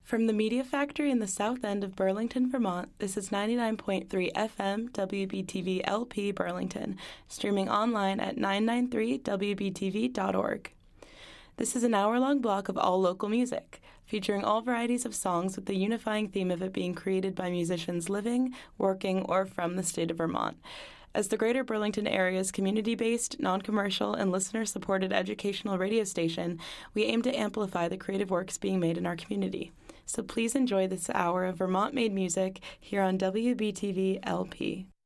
From the Media Factory in the south end of Burlington, Vermont, this is 99.3 FM WBTV LP Burlington, streaming online at 993wbtv.org. This is an hour-long block of all local music, featuring all varieties of songs with the unifying theme of it being created by musicians living, working, or from the state of Vermont. As the Greater Burlington area's community-based, non-commercial, and listener-supported educational radio station, we aim to amplify the creative works being made in our community. So please enjoy this hour of Vermont-made music here on WBTV LP.